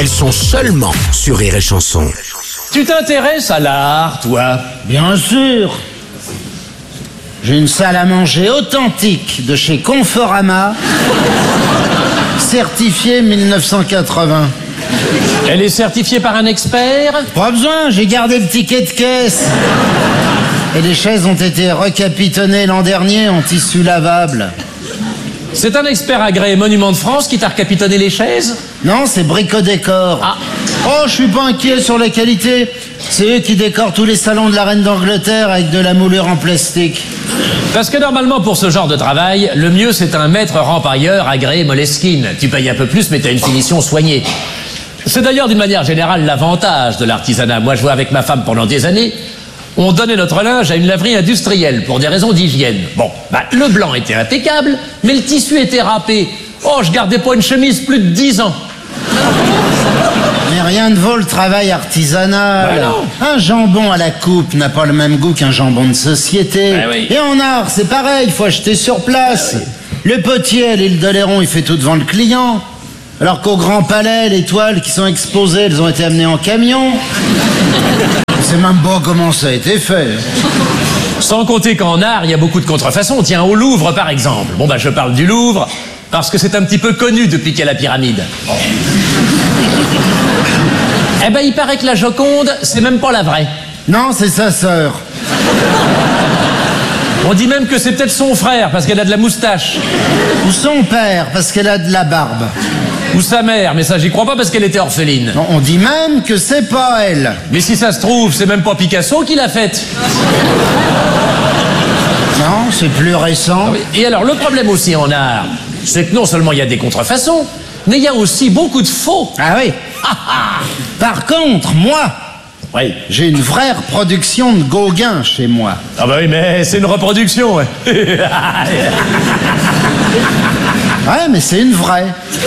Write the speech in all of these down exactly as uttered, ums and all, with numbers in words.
Elles sont seulement sur Rire et Chanson. Tu t'intéresses à l'art, toi? Bien sûr. J'ai une salle à manger authentique de chez Conforama, certifiée mille neuf cent quatre-vingts. Elle est certifiée par un expert? Pas besoin, j'ai gardé le ticket de caisse. Et les chaises ont été recapitonnées l'an dernier en tissu lavable. C'est un expert agréé Monument de France qui t'a recapitonné les chaises? Non, c'est Brico-Décor. Ah. Oh, je suis pas inquiet sur la qualité. C'est eux qui décorent tous les salons de la reine d'Angleterre avec de la moulure en plastique. Parce que normalement, pour ce genre de travail, le mieux c'est un maître rempailleur agréé Moleskine. Tu payes un peu plus, mais t'as une finition soignée. C'est d'ailleurs d'une manière générale l'avantage de l'artisanat. Moi, je vois avec ma femme pendant des années, on donnait notre linge à une laverie industrielle pour des raisons d'hygiène. Bon, bah, le blanc était impeccable, mais le tissu était râpé. Oh, je gardais pas une chemise plus de dix ans. Mais rien ne vaut le travail artisanal. Bah non. Un jambon à la coupe n'a pas le même goût qu'un jambon de société. Bah oui. Et en art, c'est pareil, il faut acheter sur place. Bah oui. Le potier, l'île d'Oléron, il fait tout devant le client. Alors qu'au Grand Palais, les toiles qui sont exposées, elles ont été amenées en camion. On sait même pas comment ça a été fait. Sans compter qu'en art, il y a beaucoup de contrefaçons. Tiens, au Louvre, par exemple. Bon, bah, je parle du Louvre parce que c'est un petit peu connu depuis qu'il y a la pyramide. Oh. Eh ben, il paraît que la Joconde, c'est même pas la vraie. Non, c'est sa sœur. On dit même que c'est peut-être son frère parce qu'elle a de la moustache. Ou son père, parce qu'elle a de la barbe. Ou sa mère, mais ça j'y crois pas parce qu'elle était orpheline. Non, on dit même que c'est pas elle. Mais si ça se trouve, c'est même pas Picasso qui l'a faite. Non, c'est plus récent. Et alors le problème aussi en art, c'est que non seulement il y a des contrefaçons, mais il y a aussi beaucoup de faux. Ah oui. Par contre, moi, Oui. j'ai une vraie reproduction de Gauguin chez moi. Ah bah oui, mais c'est une reproduction. Ouais, Ouais, mais c'est une vraie.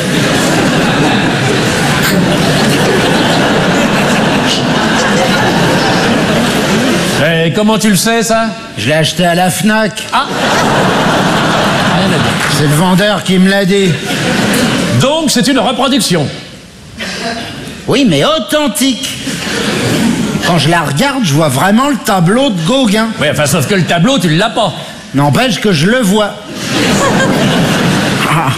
Et comment tu le sais, ça? Je l'ai acheté à la Fnac. Ah. Rien à dire. C'est le vendeur qui me l'a dit. Donc c'est une reproduction. Oui, mais authentique. Quand je la regarde, je vois vraiment le tableau de Gauguin. Oui, enfin, sauf que le tableau, tu l'as pas. N'empêche que je le vois. Ah.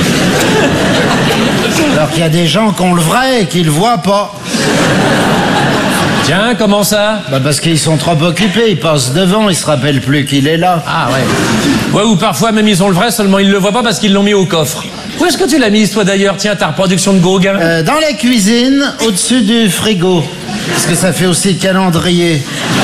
Alors qu'il y a des gens qui ont le vrai et qui le voient pas. Tiens, comment ça? Bah parce qu'ils sont trop occupés, ils passent devant, ils se rappellent plus qu'il est là. Ah ouais. Ouais, ou parfois même ils ont le vrai, seulement ils le voient pas parce qu'ils l'ont mis au coffre. Où est-ce que tu l'as mise, toi, d'ailleurs? Tiens, ta reproduction de Gauguin. Euh, dans la cuisine, au-dessus du frigo. Parce que ça fait aussi calendrier.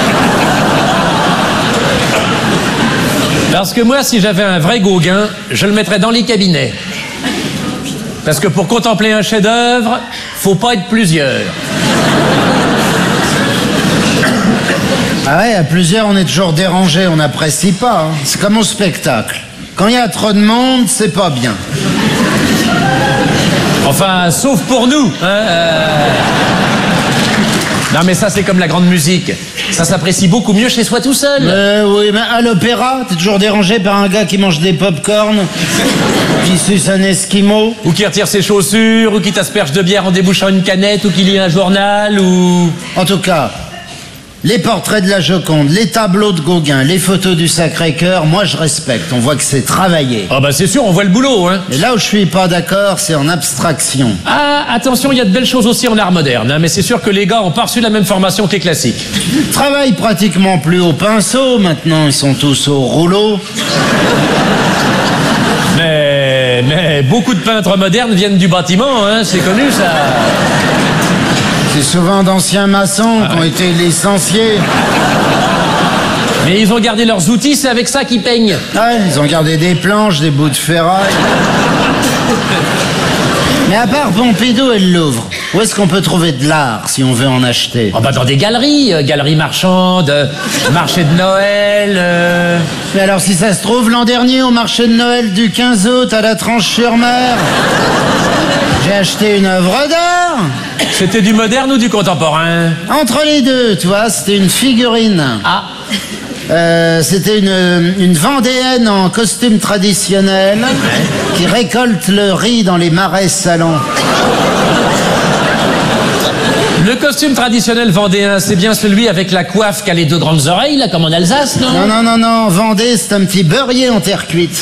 Parce que moi, si j'avais un vrai Gauguin, je le mettrais dans les cabinets. Parce que pour contempler un chef-d'œuvre, faut pas être plusieurs. Ah ouais, à plusieurs, on est toujours dérangé, on n'apprécie pas. Hein. C'est comme au spectacle. Quand il y a trop de monde, c'est pas bien. Enfin, sauf pour nous, hein. Euh... Non, mais ça, c'est comme la grande musique. Ça s'apprécie beaucoup mieux chez soi tout seul. Euh, oui, mais à l'opéra, t'es toujours dérangé par un gars qui mange des pop-corn, qui suce un esquimau. Ou qui retire ses chaussures, ou qui t'asperge de bière en débouchant une canette, ou qui lit un journal, ou... En tout cas, les portraits de la Joconde, les tableaux de Gauguin, les photos du Sacré-Cœur, moi je respecte. On voit que c'est travaillé. Ah bah c'est sûr, on voit le boulot, hein. Mais là où je suis pas d'accord, c'est en abstraction. Ah, attention, il y a de belles choses aussi en art moderne, hein, mais c'est sûr que les gars ont pas reçu la même formation que les classiques. Ils travaillent pratiquement plus au pinceau, maintenant ils sont tous au rouleau. Mais, mais beaucoup de peintres modernes viennent du bâtiment, hein, c'est connu ça. C'est souvent d'anciens maçons Ah qui ont ouais. été licenciés. Mais ils ont gardé leurs outils, c'est avec ça qu'ils peignent. Ouais, ils ont gardé des planches, des bouts de ferraille. Mais à part Pompidou et le Louvre, où est-ce qu'on peut trouver de l'art si on veut en acheter? Oh bah dans des galeries, euh, galeries marchandes, euh, marché de Noël... euh. Mais alors si ça se trouve, l'an dernier au marché de Noël du quinze août à la Tranche-sur-Mer, j'ai acheté une œuvre d'art. C'était du moderne ou du contemporain? Entre les deux, tu vois, c'était une figurine. Ah, Euh, c'était une, une Vendéenne en costume traditionnel qui récolte le riz dans les marais salants. Le costume traditionnel vendéen, c'est bien celui avec la coiffe qui a les deux grandes oreilles, là, comme en Alsace, non? Non, non, non, non, Vendée, c'est un petit beurrier en terre cuite.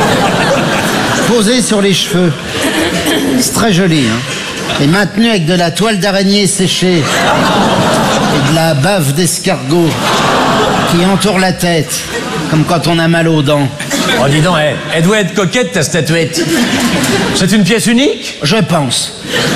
Posé sur les cheveux. C'est très joli, hein. Et maintenu avec de la toile d'araignée séchée. Et de la bave d'escargot qui entoure la tête, comme quand on a mal aux dents. Oh, dis donc, elle, elle doit être coquette, ta statuette. C'est une pièce unique? Je pense.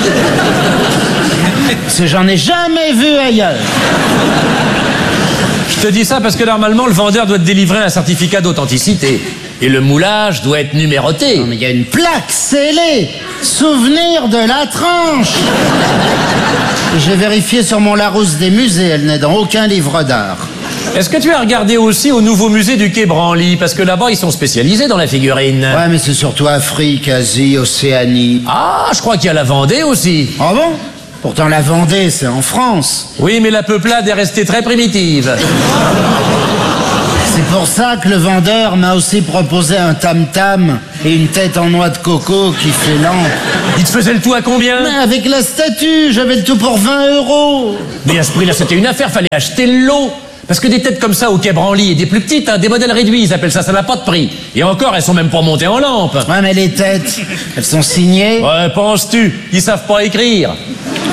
Parce que j'en ai jamais vu ailleurs. Je te dis ça parce que normalement, le vendeur doit te délivrer un certificat d'authenticité. Et le moulage doit être numéroté. Non, mais il y a une plaque scellée. Souvenir de la tranche. J'ai vérifié sur mon Larousse des musées, elle n'est dans aucun livre d'art. Est-ce que tu as regardé aussi au nouveau musée du Quai Branly? Parce que là-bas, ils sont spécialisés dans la figurine. Ouais, mais c'est surtout Afrique, Asie, Océanie. Ah, je crois qu'il y a la Vendée aussi. Ah bon? Pourtant, la Vendée, c'est en France. Oui, mais la peuplade est restée très primitive. C'est pour ça que le vendeur m'a aussi proposé un tam-tam et une tête en noix de coco qui fait lampe. Il te faisait le tout à combien? Mais avec la statue, j'avais le tout pour vingt euros. Mais à ce prix-là, c'était une affaire, fallait acheter le lot. Parce que des têtes comme ça au Quai Branly et des plus petites, hein, des modèles réduits, ils appellent ça, ça n'a pas de prix. Et encore, elles sont même pas montées en lampe. Ouais, mais les têtes, elles sont signées. Ouais, penses-tu? Ils savent pas écrire.